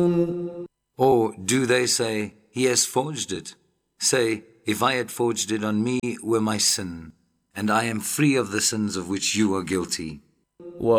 Or do they say, he has forged it? Say, if I had forged it, on me were my sin, and I am free of the sins of which you are guilty.